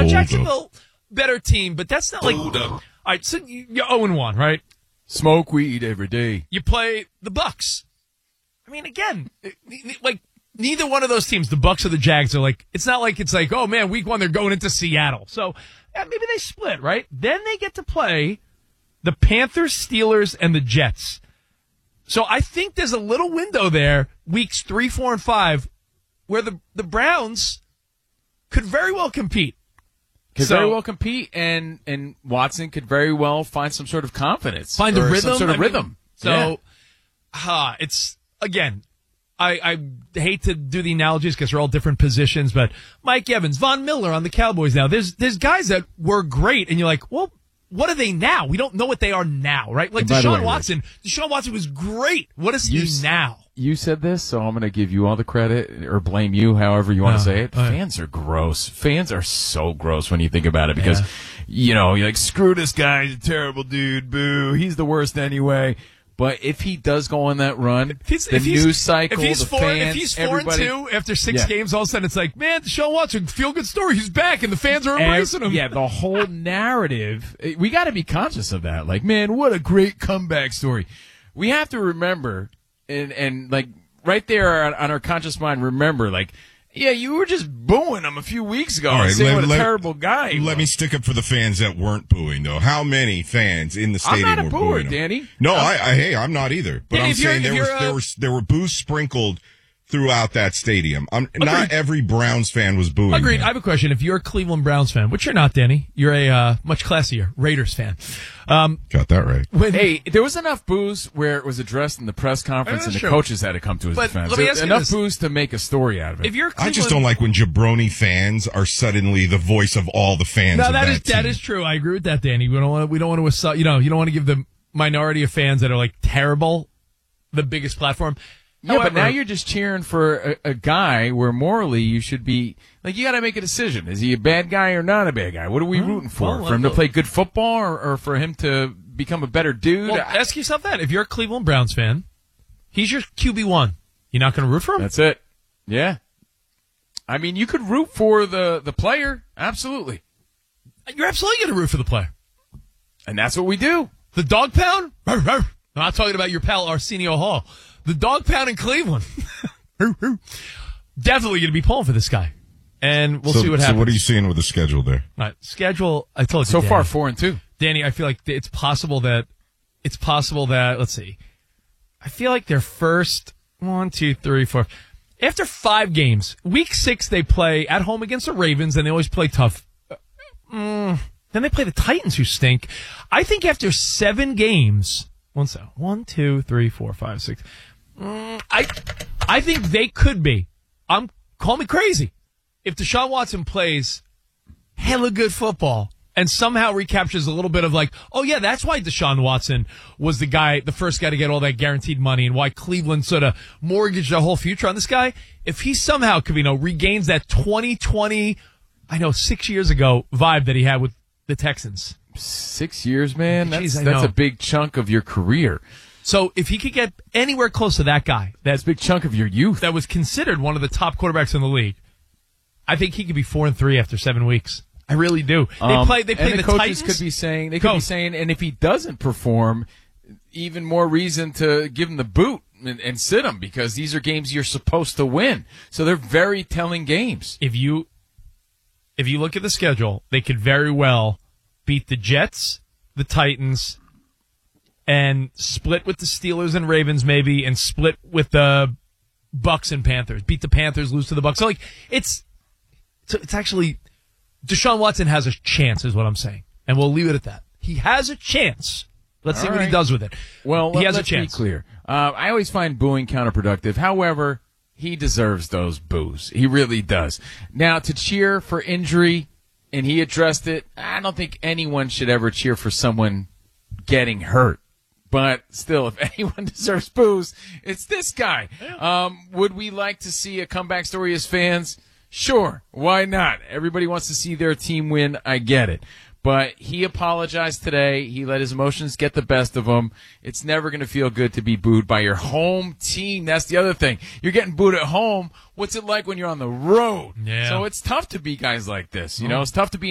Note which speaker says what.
Speaker 1: Now, Jacksonville, better team, but that's not like... All right, so you're 0-1, right?
Speaker 2: Smoke weed every day.
Speaker 1: You play the Bucks. I mean, again, like, neither one of those teams, the Bucks or the Jags, are like... It's not like it's like, oh, man, week 1, they're going into Seattle. So, yeah, maybe they split, right? Then they get to play the Panthers, Steelers, and the Jets. So I think there's a little window there, weeks 3, 4, and 5, where the Browns could very well compete.
Speaker 2: And Watson could very well find some sort of confidence.
Speaker 1: Find a rhythm.
Speaker 2: Some sort of rhythm.
Speaker 1: It's, again, I hate to do the analogies because they're all different positions, but Mike Evans, Von Miller on the Cowboys now. There's guys that were great, and you're like, well, what are they now? We don't know what they are now, right? Like Deshaun Watson. Deshaun Watson was great. What is he now?
Speaker 2: You said this, so I'm going to give you all the credit or blame you, however you want to say it. Fans are gross. Fans are so gross when you think about it because, you're like, screw this guy. He's a terrible dude. Boo. He's the worst anyway. But if he does go on that run, the news cycle, the fans,
Speaker 1: if he's 4-2 after 6 games, all of a sudden it's like, man, Deshaun Watson, feel good story. He's back, and the fans are embracing him.
Speaker 2: Yeah, the whole narrative. We got to be conscious of that. Like, man, what a great comeback story. We have to remember, and like right there on our conscious mind, remember, like, yeah, you were just booing him a few weeks ago.
Speaker 3: All right,
Speaker 2: saying what a terrible guy.
Speaker 3: Let me stick up for the fans that weren't booing, though. How many fans in the stadium were booing him?
Speaker 2: I'm not a booer, Danny.
Speaker 3: No, I'm not either. But I'm saying there were boos sprinkled throughout that stadium. Not every Browns fan was booing.
Speaker 1: Agreed.
Speaker 3: him.
Speaker 1: I have a question. If you're a Cleveland Browns fan, which you're not, Danny, you're a much classier Raiders fan.
Speaker 3: Got that right.
Speaker 2: There was enough boos where it was addressed in the press conference and the coaches had to come to his defense.
Speaker 1: Let me ask you
Speaker 2: enough
Speaker 1: this.
Speaker 2: boos to make a story out of it.
Speaker 1: If you're
Speaker 3: I just don't like when jabroni fans are suddenly the voice of all the fans.
Speaker 1: No,
Speaker 3: of
Speaker 1: that is true. I agree with that, Danny. We don't want to assault. You don't want to give the minority of fans that are like terrible the biggest platform.
Speaker 2: Yeah, but now you're just cheering for a guy where morally you should be, like, you got to make a decision. Is he a bad guy or not a bad guy? What are we rooting for? For him to play good football or for him to become a better dude?
Speaker 1: Well, ask yourself that. If you're a Cleveland Browns fan, he's your QB1. You're not going to root for him?
Speaker 2: That's it. Yeah. I mean, you could root for the player. Absolutely.
Speaker 1: You're absolutely going to root for the player.
Speaker 2: And that's what we do.
Speaker 1: The dog pound? I'm not talking about your pal Arsenio Hall. The dog pound in Cleveland. Definitely going to be pulling for this guy. And we'll see what happens.
Speaker 3: So what are you seeing with the schedule there?
Speaker 1: All right, schedule, I told you,
Speaker 2: so
Speaker 1: Danny,
Speaker 2: far 4-2.
Speaker 1: Danny, I feel like it's possible that, let's see. I feel like their first 1, 2, 3, 4. After 5 games, week 6 they play at home against the Ravens, and they always play tough. Then they play the Titans, who stink. I think after 7 games, 1, 2, 3, 4, 5, 6. I think they could be. Call me crazy. If Deshaun Watson plays hella good football and somehow recaptures a little bit of like, oh yeah, that's why Deshaun Watson was the first guy to get all that guaranteed money and why Cleveland sort of mortgaged their whole future on this guy. If he somehow, regains that 2020, 6 years ago vibe that he had with the Texans.
Speaker 2: 6 years, man. That's a big chunk of your career.
Speaker 1: So if he could get anywhere close to that guy,
Speaker 2: that's a big chunk of your youth.
Speaker 1: That was considered one of the top quarterbacks in the league. I think he could be 4-3 after 7 weeks. I really do. They play the
Speaker 2: coaches
Speaker 1: Titans.
Speaker 2: Could be saying, and if he doesn't perform, even more reason to give him the boot and sit him because these are games you're supposed to win. So they're very telling games.
Speaker 1: If you look at the schedule, they could very well beat the Jets, the Titans, and split with the Steelers and Ravens maybe, and split with the Bucks and Panthers. Beat the Panthers, lose to the Bucks. So it's actually Deshaun Watson has a chance, is what I'm saying, and we'll leave it at that. He has a chance. Let's see what he does with it.
Speaker 2: Well,
Speaker 1: he has
Speaker 2: let's
Speaker 1: a chance.
Speaker 2: Be clear. I always find booing counterproductive. However, he deserves those boos. He really does. Now, to cheer for injury, and he addressed it, I don't think anyone should ever cheer for someone getting hurt. But still, if anyone deserves boos, it's this guy. Yeah. Would we like to see a comeback story as fans? Sure. Why not? Everybody wants to see their team win. I get it. But he apologized today. He let his emotions get the best of him. It's never going to feel good to be booed by your home team. That's the other thing. You're getting booed at home. What's it like when you're on the road?
Speaker 1: Yeah.
Speaker 2: So it's tough to be guys like this. It's tough to be